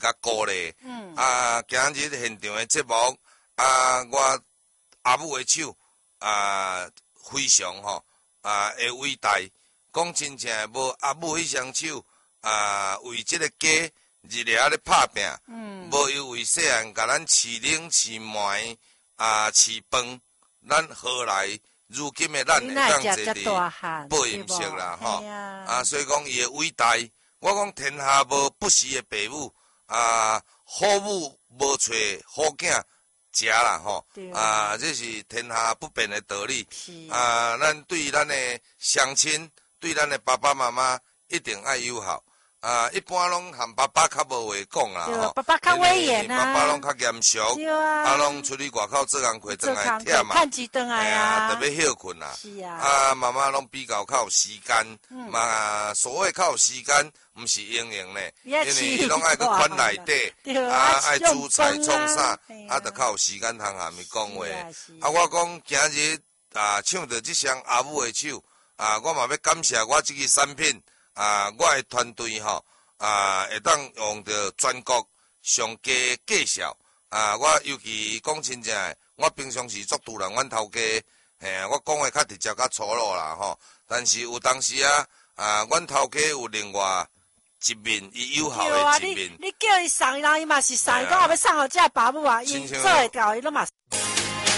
甲鼓励。今日现场的节目我阿母的手非常的伟大。讲真正无阿母迄双手为即个家日日咧拍拼，无因为细汉甲咱饲奶、饲糜、饲饭，咱何来如今的咱会当坐伫播音室啦吼？所以讲伊的伟大，我讲天下无不是的父母，好母无找好囝食啦吼。这是天下不变的道理。咱对咱的乡亲。对咱的爸爸妈妈一定爱友好一般拢含爸爸较无话讲啦吼， 爸爸较威严爸爸拢较严肃，拢出去外口做工课转来忝趁钱转来特别休困啦。 是啊， 妈妈拢比较较有时间，所谓较有时间，毋是营养呢，因为伊拢爱去款内底，爱煮菜创啥，就较有时间通含伊讲话。我讲今日唱着即双阿母的手。我嘛要感谢我这个产品，我的团队吼，会当用着全国上佳介绍，我尤其讲真正的，我平常时做拄人阮头家，我讲话较直接较粗鲁啦吼，但是有当时阮头家有另外一面伊友好的一面。 你叫伊送，人伊嘛是送，讲后要送互这爸母伊做会到，伊拢嘛。